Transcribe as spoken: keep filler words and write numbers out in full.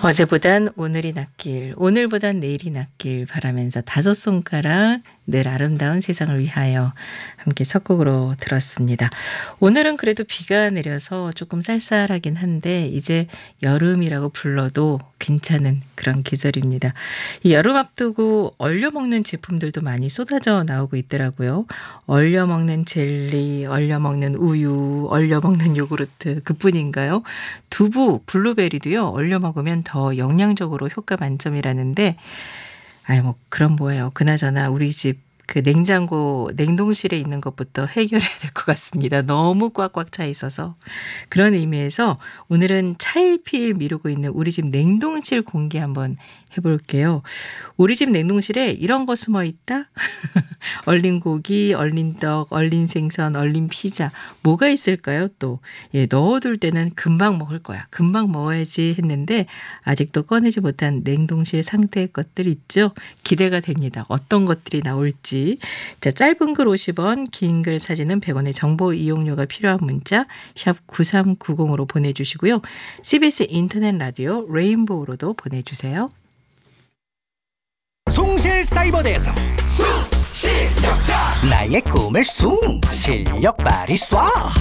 어제보단 오늘이 낫길, 오늘보단 내일이 낫길 바라면서 다섯 손가락 늘 아름다운 세상을 위하여 함께 첫 곡으로 들었습니다. 오늘은 그래도 비가 내려서 조금 쌀쌀하긴 한데 이제 여름이라고 불러도 괜찮은 그런 계절입니다. 이 여름 앞두고 얼려 먹는 제품들도 많이 쏟아져 나오고 있더라고요. 얼려 먹는 젤리, 얼려 먹는 우유, 얼려 먹는 요구르트 그뿐인가요? 두부, 블루베리도요. 얼려 먹으면 더 영양적으로 효과 만점이라는데 아유 뭐 그럼 뭐예요. 그나저나 우리 집 그 냉장고 냉동실에 있는 것부터 해결해야 될 것 같습니다. 너무 꽉꽉 차 있어서. 그런 의미에서 오늘은 차일피일 미루고 있는 우리 집 냉동실 공개 한번 해볼게요. 우리 집 냉동실에 이런 거 숨어 있다? 얼린 고기, 얼린 떡, 얼린 생선, 얼린 피자 뭐가 있을까요? 또 예, 넣어둘 때는 금방 먹을 거야. 금방 먹어야지 했는데 아직도 꺼내지 못한 냉동실 상태의 것들 있죠? 기대가 됩니다. 어떤 것들이 나올지. 자, 짧은 글 오십 원, 긴 글 사진은 백 원의 정보 이용료가 필요한 문자 샵 구삼구공으로 보내주시고요. 씨비에스 인터넷 라디오 레인보우로도 보내주세요. 숭실사이버대에서 숭실력자 나의 꿈을 숭 실력 발휘 쏴